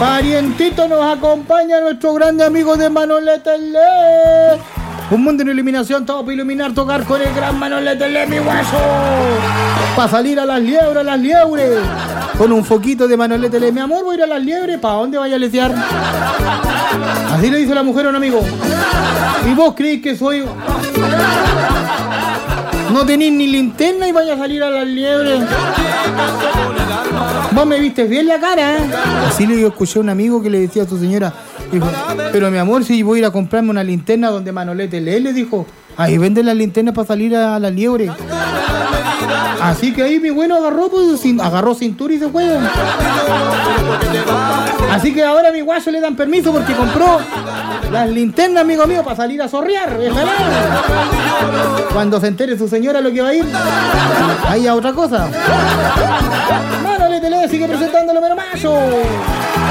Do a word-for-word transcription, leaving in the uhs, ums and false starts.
Parientito, nos acompaña nuestro grande amigo de Manolete Le. Un mundo en iluminación, todo para iluminar, tocar con el gran Manolete Le, mi guaso. Para salir a las liebres, a las liebres. Con un foquito de Manolete Le. Mi amor, voy a ir a las liebres. ¿Para dónde vaya a lesear? Así le dice la mujer a un amigo. ¿Y vos creéis que soy... no tenéis ni linterna y vaya a salir a las liebres? Vos me vistes bien la cara, ¿eh? Así le escuché a un amigo que le decía a su señora, dijo, pero mi amor, si voy a ir a comprarme una linterna donde Manolete Le, le dijo, ahí venden las linternas para salir a la liebre. Así que ahí mi bueno agarró, pues, sin, agarró cintura y se fue. Así que ahora a mi guaso le dan permiso porque compró las linternas, amigo mío, para salir a zorrear. Cuando se entere su señora lo que va a ir, ahí a otra cosa. Manolete Le sigue presentándolo, pero macho.